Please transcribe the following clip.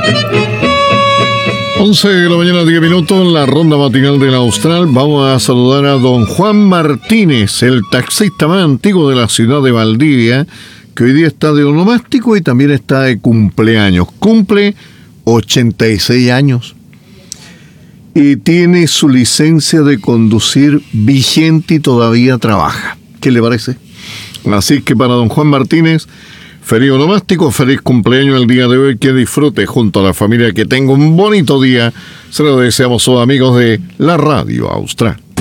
11 de la mañana, 10 minutos, la ronda matinal de la Austral. Vamos a saludar a don Juan Martínez, el taxista más antiguo de la ciudad de Valdivia, que hoy día está de onomástico y también está de cumpleaños. Cumple 86 años y tiene su licencia de conducir vigente y todavía trabaja. ¿Qué le parece? Así que para don Juan Martínez, feliz onomástico, feliz cumpleaños el día de hoy, que disfrute junto a la familia, que tenga un bonito día. Se lo deseamos a sus amigos de la Radio Austral.